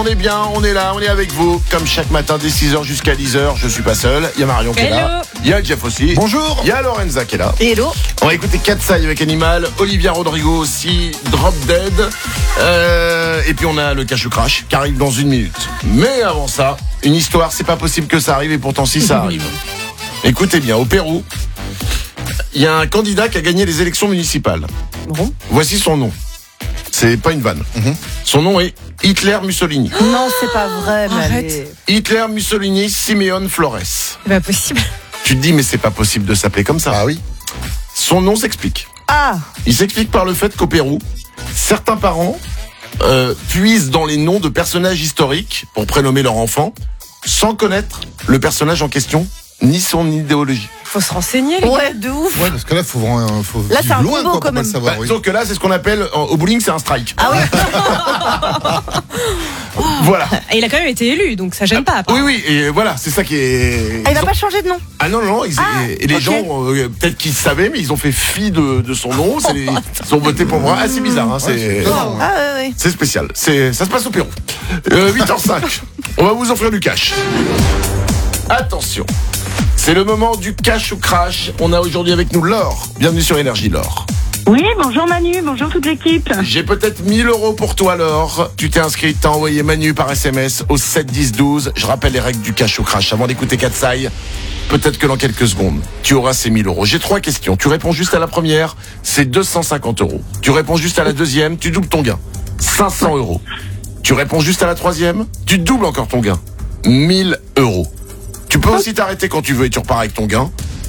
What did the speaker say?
On est bien, on est là, on est avec vous, comme chaque matin dès 6h jusqu'à 10h. Je suis pas seul, il y a Marion qui est là, il y a Jeff aussi. Bonjour. Il y a Lorenza qui est là. Hello. On va écouter Katsai avec Animal, Olivia Rodrigo aussi, Drop Dead. Et puis on a le Cache ou Crash qui arrive dans 1 minute. Mais avant ça, une histoire, c'est pas possible que ça arrive et pourtant si ça arrive. Écoutez bien, au Pérou, il y a un candidat qui a gagné les élections municipales. Bon. Voici son nom. C'est pas une vanne. Son nom est Hitler Mussolini. Non, c'est pas vrai, mais Arrête. allez. Hitler Mussolini Simeone Flores. C'est pas possible. Tu te dis, mais c'est pas possible de s'appeler comme ça. Ah oui. Son nom s'explique. Ah, Il s'explique par le fait qu'au Pérou, certains parents puisent dans les noms de personnages historiques pour prénommer leur enfant, sans connaître le personnage en question, ni son idéologie. Faut se renseigner, les gars. ouais, de ouf. Ouais, parce que là, faut Là, c'est vivre un loin combo, quoi, quand pour pas même. le savoir. oui. Sauf que là, c'est ce qu'on appelle, au bowling, c'est un strike. Ah oui. Voilà. Et il a quand même été élu, donc ça gêne pas. Oui, apparemment. oui, et voilà, c'est ça qui est... Ah, il va pas changer de nom. Ah non, non, et les ok. gens, peut-être qu'ils savaient, mais ils ont fait fi de son nom, ils ont voté pour moi. Ah, c'est bizarre, hein, Ouais, c'est étonnant, ouais. Ah ouais. c'est spécial. Ça se passe au Pérou. 8h05, on va vous offrir du cash. Attention, c'est le moment du cash ou crash. On a aujourd'hui avec nous Laure. Bienvenue sur Énergie, Laure. Oui, bonjour Manu, bonjour toute l'équipe. J'ai peut-être 1000 € pour toi, Laure. Tu t'es inscrite, t'as envoyé Manu par SMS au 7 10 12. Je rappelle les règles du cash ou crash avant d'écouter Katsai. Peut-être que dans quelques secondes, tu auras ces 1000 €. J'ai 3 questions. Tu réponds juste à la première, c'est 250 €. Tu réponds juste à la deuxième, tu doubles ton gain. 500 €. Tu réponds juste à la troisième, tu doubles encore ton gain. 1000 €. Tu peux aussi t'arrêter quand tu veux et tu repars avec ton gain.